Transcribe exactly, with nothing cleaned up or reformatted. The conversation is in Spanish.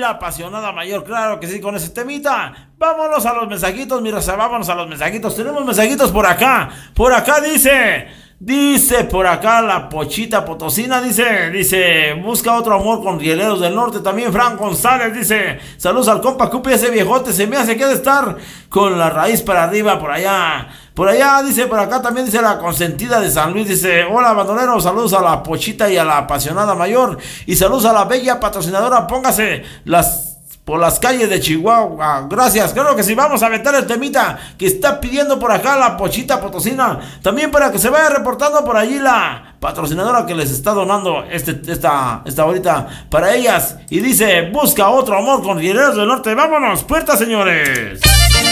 la apasionada mayor, claro que sí, con ese temita. Vámonos a los mensajitos, mi raza, vámonos a los mensajitos. Tenemos mensajitos por acá. Por acá dice, dice por acá la Pochita Potosina, dice, dice, busca otro amor con Rieleros del Norte. También Fran González dice, saludos al compa Cupi, ese viejote se me hace que ha de estar con la raíz para arriba por allá. Por allá, dice, por acá también dice la Consentida de San Luis, dice, hola bandolero, saludos a la Pochita y a la apasionada mayor, y saludos a la bella patrocinadora, póngase las por las calles de Chihuahua, gracias, creo que sí, vamos a aventar el temita que está pidiendo por acá la Pochita Potosina, también para que se vaya reportando por allí la patrocinadora que les está donando este, esta, esta ahorita para ellas, y dice, busca otro amor con Guerreros del Norte, vámonos, puerta señores.